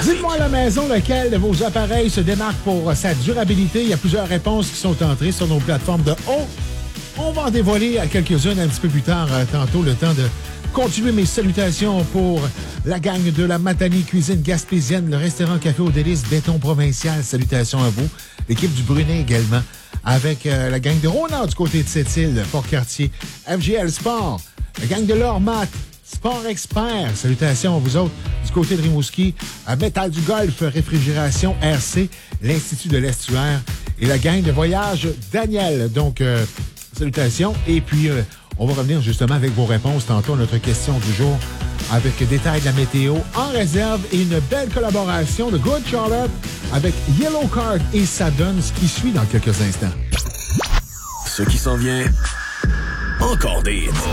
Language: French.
Dites-moi à la maison lequel de vos appareils se démarque pour sa durabilité. Il y a plusieurs réponses qui sont entrées sur nos plateformes de haut. On va en dévoiler à quelques-unes un petit peu plus tard, tantôt, le temps de continuer mes salutations pour la gang de la Matanie Cuisine Gaspésienne, le restaurant Café aux Délices Béton Provincial. Salutations à vous. L'équipe du Brunet également, avec la gang de Rona du côté de Sept-Îles, Port-Cartier, FGL Sport, la gang de l'Ormat, Sport Expert. Salutations à vous autres du côté de Rimouski, à Métal du Golf, Réfrigération RC, l'Institut de l'Estuaire et la gang de voyage Daniel. Donc, salutations. Et puis, on va revenir justement avec vos réponses tantôt à notre question du jour avec détail de la météo en réserve et une belle collaboration de Good Charlotte avec Yellow Card et ça donne ce qui suit dans quelques instants. Ce qui s'en vient, encore des